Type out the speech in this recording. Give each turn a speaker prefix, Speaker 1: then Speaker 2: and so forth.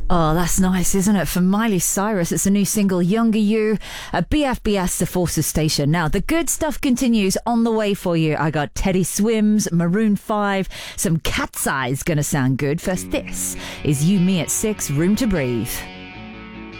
Speaker 1: Oh, that's nice, isn't it? For Miley Cyrus, it's a new single, Younger You, at BFBS, the Forces Station. Now, the good stuff continues on the way for you. I got Teddy Swims, Maroon 5, some Cat's Eyes gonna sound good. First, this is You, Me at 6, Room to Breathe.